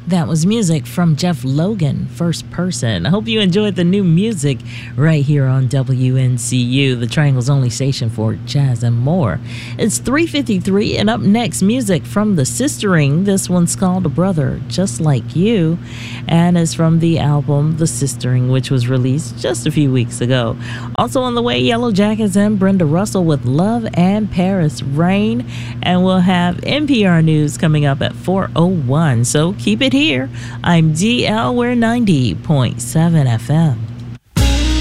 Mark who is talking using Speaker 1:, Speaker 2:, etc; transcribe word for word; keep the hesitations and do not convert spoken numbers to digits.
Speaker 1: That was music from Jeff Logan, First Person. I hope you enjoyed the new music right here on W N C U, the Triangle's only station for jazz and more. It's three fifty-three, and up next, music from the Sistering. This one's called A Brother Just Like You, and is from the album The Sistering, which was released just a few weeks ago. Also on the way, Yellow Jackets and Brenda Russell with Love and Paris Rain, and we'll have N P R News coming up at four oh one, so keep it here. I'm D L, we're ninety point seven F M.